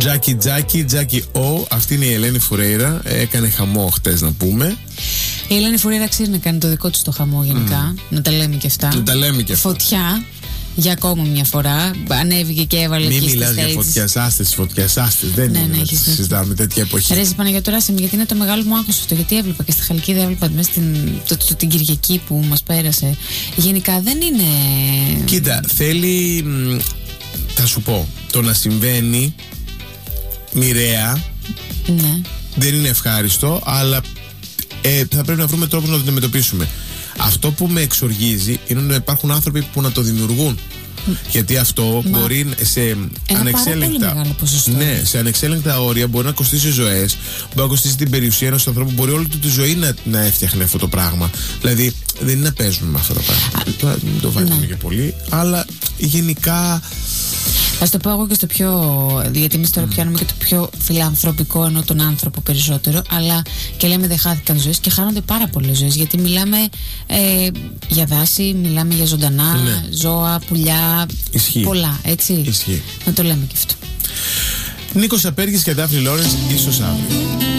Τζάκι Ο. Αυτή είναι η Ελένη Φουρέιρα. Έκανε χαμό χτες, να πούμε. Η Ελένη Φουρέιρα ξέρει να κάνει το δικό της το χαμό γενικά. Να τα λέμε και αυτά. Φωτιά. Για ακόμα μια φορά. Ανέβηκε και έβαλε. Μην μιλάς για φωτιάς, άστες. Δεν είναι να συζητάμε τέτοια εποχή. Ρε Παναγιώτορα, γιατί είναι το μεγάλο μου άγχος αυτό. Γιατί έβλεπα και στη Χαλκίδα, έβλεπα μέσα την Κυριακή που μας πέρασε. Γενικά δεν είναι. Κοίτα, θέλει. Θα σου πω. Το να συμβαίνει μοιραία. Ναι. Δεν είναι ευχάριστο, αλλά θα πρέπει να βρούμε τρόπο να το αντιμετωπίσουμε. Αυτό που με εξοργίζει είναι να υπάρχουν άνθρωποι που να το δημιουργούν. Γιατί αυτό μπορεί σε ανεξέλεγκτα. Ναι, σε ανεξέλεγκτα όρια μπορεί να κοστίσει ζωές, μπορεί να κοστίσει την περιουσία ενός ανθρώπου, μπορεί όλη του τη ζωή να έφτιαχνε αυτό το πράγμα. Δηλαδή δεν είναι να παίζουμε με αυτά τα πράγματα. Μην το βάλουμε και πολύ, αλλά γενικά. Ας το πω εγώ και στο πιο. Γιατί εμείς τώρα πιάνουμε και το πιο φιλανθρωπικό, ενώ τον άνθρωπο περισσότερο. Αλλά και λέμε δεν χάθηκαν ζωές και χάνονται πάρα πολλές ζωές. Γιατί μιλάμε για δάση, μιλάμε για ζωντανά ζώα, πουλιά. Ισχύει. Πολλά, έτσι. Ισχύει. Να το λέμε και αυτό. Νίκος Απέργης και Ντάφνη Λόρενς, ίσως αύριο.